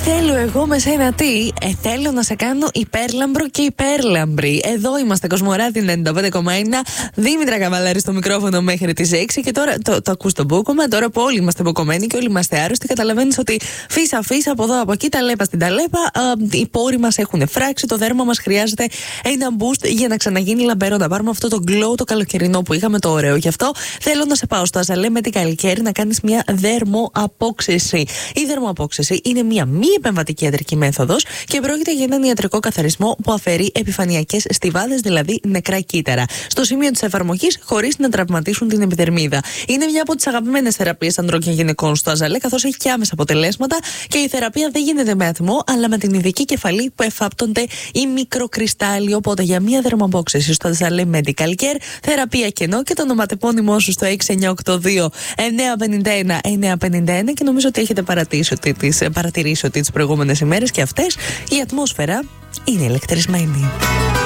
θέλω εγώ με σένα τι? Θέλω να σε κάνω υπέρλαμπρο και υπέρλαμπρη. Εδώ είμαστε, Κοσμοράδη 95,1. Δήμητρα Καβαλάρη στο μικρόφωνο μέχρι τις 6. Και τώρα το ακούς το μπούκομα. Τώρα που όλοι είμαστε μπουκωμένοι και όλοι είμαστε άρρωστοι, καταλαβαίνεις ότι φύσα από εδώ από εκεί, ταλέπα στην ταλέπα. Οι πόροι μας έχουν φράξει. Το δέρμα μας χρειάζεται ένα boost για να ξαναγίνει λαμπερό. Να πάρουμε αυτό το glow το καλοκαιρινό που είχαμε, το ωραίο. Γι' αυτό θέλω να σε πάω στο Αζαλέ Medical Care να κάνεις μια δερμοαπόξεση. Η δερμοαπόξεση είναι μια μη επεμβατική ιατρική μέθοδος και πρόκειται για έναν ιατρικό καθαρισμό που αφαιρεί επιφανειακές στιβάδες, δηλαδή νεκρά κύτταρα, στο σημείο της εφαρμογής χωρίς να τραυματίσουν την επιδερμίδα. Είναι μια από τις αγαπημένες θεραπείες ανδρών και γυναικών στο Αζαλέ, καθώς έχει και άμεσα αποτελέσματα και η θεραπεία δεν γίνεται με ατμό, αλλά με την ειδική κεφαλή που εφάπτονται οι μικροκριστάλλοι. Οπότε για μια δερμοαπόξεση στο Αζαλέ Medical Care, θεραπεία κενό και το ονοματεπώνυμό σου στο 6982 951 951 και νομίζω ότι έχετε παρατηρήσει ότι τις προηγούμενες ημέρες και αυτές η ατμόσφαιρα είναι ηλεκτρισμένη.